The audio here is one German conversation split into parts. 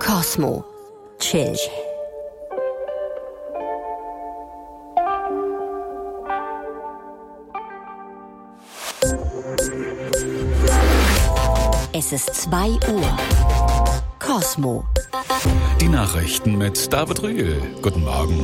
Cosmo. Chill. Es ist 2 Uhr. Cosmo. Die Nachrichten mit David Rühl. Guten Morgen.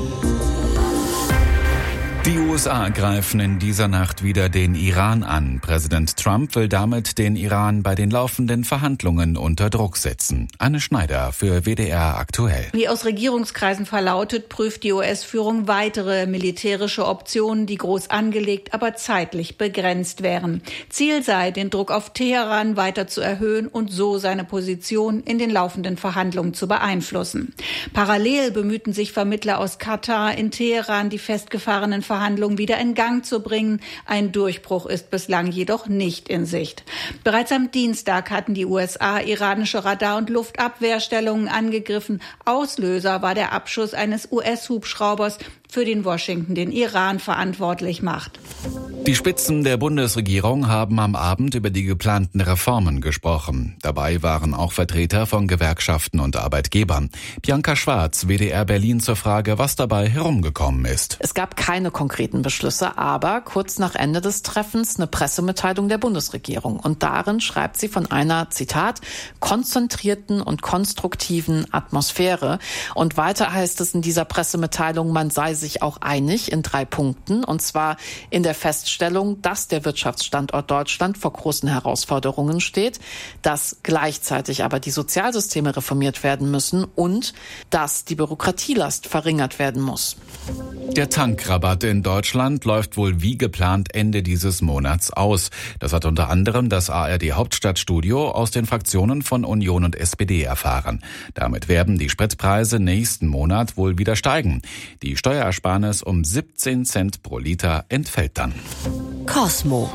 Die USA greifen in dieser Nacht wieder den Iran an. Präsident Trump will damit den Iran bei den laufenden Verhandlungen unter Druck setzen. Anne Schneider für WDR aktuell. Wie aus Regierungskreisen verlautet, prüft die US-Führung weitere militärische Optionen, die groß angelegt, aber zeitlich begrenzt wären. Ziel sei, den Druck auf Teheran weiter zu erhöhen und so seine Position in den laufenden Verhandlungen zu beeinflussen. Parallel bemühten sich Vermittler aus Katar in Teheran, die festgefahrenen Verhandlungen wieder in Gang zu bringen. Ein Durchbruch ist bislang jedoch nicht in Sicht. Bereits am Dienstag hatten die USA iranische Radar- und Luftabwehrstellungen angegriffen. Auslöser war der Abschuss eines US-Hubschraubers, für den Washington den Iran verantwortlich macht. Die Spitzen der Bundesregierung haben am Abend über die geplanten Reformen gesprochen. Dabei waren auch Vertreter von Gewerkschaften und Arbeitgebern. Bianca Schwarz, WDR Berlin, zur Frage, was dabei herumgekommen ist. Es gab keine konkreten Beschlüsse, aber kurz nach Ende des Treffens eine Pressemitteilung der Bundesregierung. Und darin schreibt sie von einer, Zitat, konzentrierten und konstruktiven Atmosphäre. Und weiter heißt es in dieser Pressemitteilung, man sei sich auch einig in 3 Punkten, und zwar in der Feststellung, dass der Wirtschaftsstandort Deutschland vor großen Herausforderungen steht, dass gleichzeitig aber die Sozialsysteme reformiert werden müssen und dass die Bürokratielast verringert werden muss. Der Tankrabatt in Deutschland läuft wohl wie geplant Ende dieses Monats aus. Das hat unter anderem das ARD Hauptstadtstudio aus den Fraktionen von Union und SPD erfahren. Damit werden die Spritpreise nächsten Monat wohl wieder steigen. Die Steuerersparnis um 17 Cent pro Liter entfällt dann. Cosmo.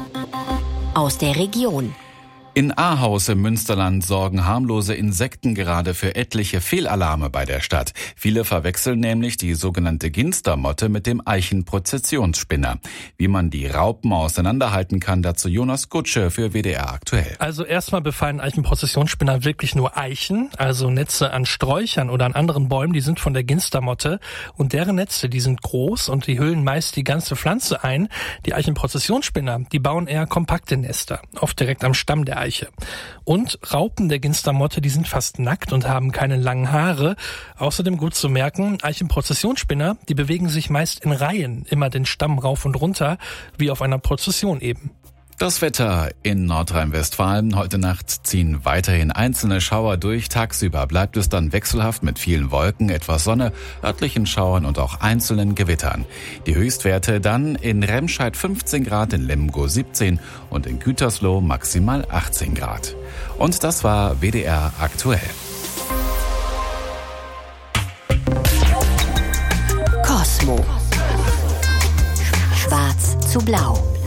Aus der Region. In Ahaus im Münsterland sorgen harmlose Insekten gerade für etliche Fehlalarme bei der Stadt. Viele verwechseln nämlich die sogenannte Ginstermotte mit dem Eichenprozessionsspinner. Wie man die Raupen auseinanderhalten kann, dazu Jonas Kutsche für WDR aktuell. Also erstmal befallen Eichenprozessionsspinner wirklich nur Eichen, also Netze an Sträuchern oder an anderen Bäumen, die sind von der Ginstermotte. Und deren Netze, die sind groß und die hüllen meist die ganze Pflanze ein. Die Eichenprozessionsspinner, die bauen eher kompakte Nester, oft direkt am Stamm der Eiche. Und Raupen der Ginstermotte, die sind fast nackt und haben keine langen Haare. Außerdem gut zu merken, Eichenprozessionsspinner, die bewegen sich meist in Reihen, immer den Stamm rauf und runter, wie auf einer Prozession eben. Das Wetter in Nordrhein-Westfalen. Heute Nacht ziehen weiterhin einzelne Schauer durch. Tagsüber bleibt es dann wechselhaft mit vielen Wolken, etwas Sonne, örtlichen Schauern und auch einzelnen Gewittern. Die Höchstwerte dann in Remscheid 15 Grad, in Lemgo 17 und in Gütersloh maximal 18 Grad. Und das war WDR aktuell. Cosmo. Schwarz zu blau.